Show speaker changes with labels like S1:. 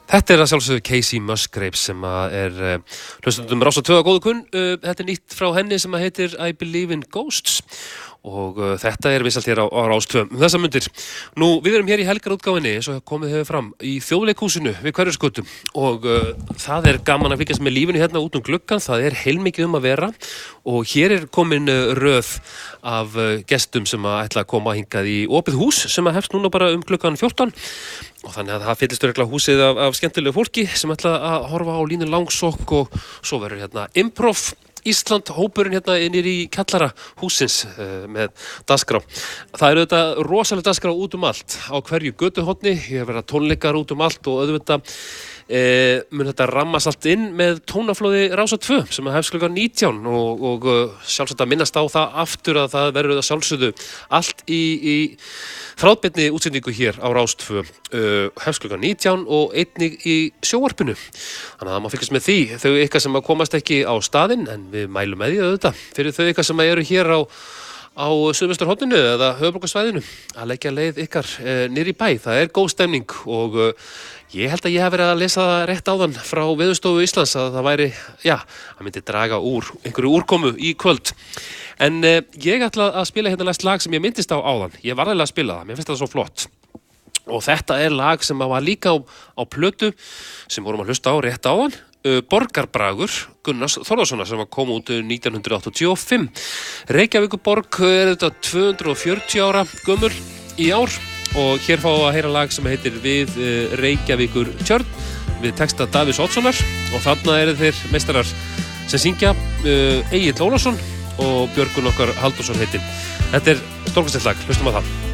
S1: Þetta að sjálfsögðu Casey Musgraves sem hlustundum Rás á 2 góðu kunn. Þetta nýtt frá henni sem heitir I Believe in Ghosts og þetta vinsælt hér á Rás 2 þessar mundir. Nú, við erum hér í helgarútgáfinni eins og komið hefur fram í Þjóðleikhúsinu við Hverfisgötu og það gaman að fylgjast með lífinu hérna út gluggann. Það heilmikið að vera og hér komin röð af gestum sem ætla að koma hingað í opið hús sem hefst núna bara klukkan 14 og þannig að það fyllist örugglega húsið af skemmtilegu fólki sem ætla að horfa á Línu Langsokk og svo verður hérna Improv Ísland hópurinn hérna innir í kjallara húsins með dagskrá. Það þetta rosalega dagskrá út allt á hverju götuhorni, ég hef verið tónleikar út allt og auðvitað mun þetta rammast allt inn með tónaflóði Rásar 2 sem hefst klukkan 19 og sjálfsagt að minnast á það aftur að það verður sjálfsögðu allt í þráðbeinni útsendingu hér á Rás 2 hefst klukkan 19 og einnig í sjónvarpinu. Þannig að það má fylgjast með því þau ykkar sem komast ekki á staðinn en við mælum með því auðvitað fyrir þau ykkar sem eru hér á Suðvesturhorninu eða höfuðborgarsvæðinu að leggja leið ykkar niður í bæ. Það góð stemning og ég held að ég hef verið að lesa það rétt áðan frá Veðurstofu Íslands að það væri, það myndi draga úr einhverju úrkomu í kvöld. En ég ætla að spila hérna næst lag sem ég myndist á áðan. Ég var eiginlega að spila það, mér finnst það svo flott. Og þetta lag sem var líka á plötu sem vorum að hlusta á rétt áðan. Borgarbragur Gunnars Þórðarssonar sem kom út 1985. Reykjavíkurborg þetta 240 ára gömul í ár og hér fá að heyra lag sem heitir Við Reykjavíkurtjörn við texta Davíðs Oddssonar og þarna þeir meistarar sem syngja Egill Ólafsson og Björgun okkar Halldórsson heitin. Þetta stórkostlegt lag, hlustum á það.